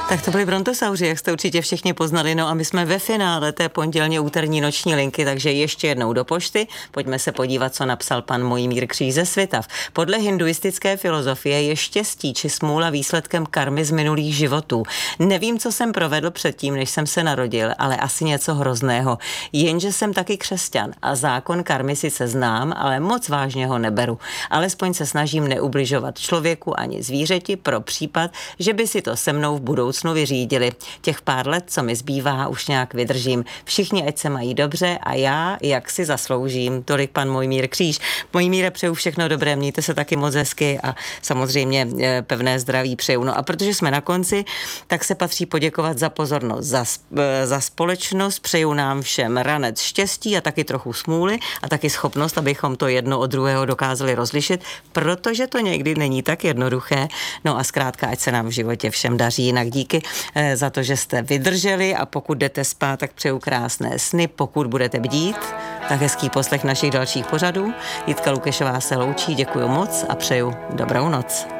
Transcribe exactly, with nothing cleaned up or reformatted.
Tak to byli Brontosauři, jak jste určitě všichni poznali, no a my jsme ve finále té pondělně úterní noční linky, takže ještě jednou do pošty. Pojďme se podívat, co napsal pan Mojmír Kříž ze Svitav. Podle hinduistické filozofie je štěstí či smůla výsledkem karmy z minulých životů. Nevím, co jsem provedl předtím, než jsem se narodil, ale asi něco hrozného. Jenže jsem taky křesťan a zákon karmy sice znám, ale moc vážně ho neberu. Alespoň se snažím neubližovat člověku ani zvířeti pro případ, že by si to se mnou v budoucnu vyřídili. Těch pár let, co mi zbývá, už nějak vydržím. Všichni, ať se mají dobře a já, jak si zasloužím. Tolik pan Mojmír Kříž. Mojmíre, přeju všechno dobré, mějte se taky moc hezky a samozřejmě pevné zdraví přeju. No a protože jsme na konci, tak se patří poděkovat za pozornost, za, za společnost. Přeju nám všem ranec štěstí a taky trochu smůly a taky schopnost, abychom to jedno od druhého dokázali rozlišit, protože to někdy není tak jednoduché. No a zkrátka, ať se nám v životě všem daří. Jinak díky za to, že jste vydrželi a pokud jdete spát, tak přeju krásné sny. Pokud budete bdít, tak hezký poslech našich dalších pořadů. Jitka Lukešová se loučí, děkuju moc a přeju dobrou noc.